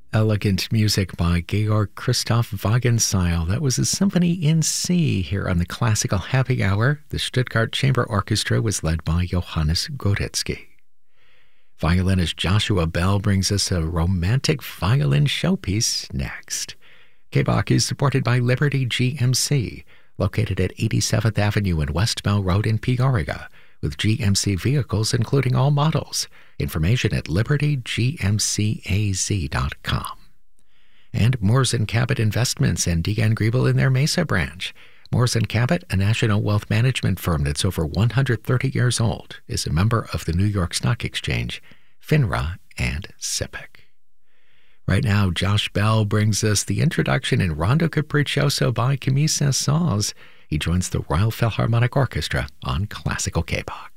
Elegant music by Georg Christoph Wagenseil. That was a symphony in C here on the Classical Happy Hour. The Stuttgart Chamber Orchestra was led by Johannes Goretzky. Violinist Joshua Bell brings us a romantic violin showpiece next. K-Bach is supported by Liberty GMC, located at 87th Avenue and West Bell Road in Peoria, with GMC vehicles including all models. Information at libertygmcaz.com. And Moores & Cabot Investments and Deanne Griebel in their Mesa branch. Moores & Cabot, a national wealth management firm that's over 130 years old, is a member of the New York Stock Exchange, FINRA, and SIPC. Right now, Josh Bell brings us the introduction in Rondo Capriccioso by Camille Saint-Saëns. He joins the Royal Philharmonic Orchestra on Classical K-Bach.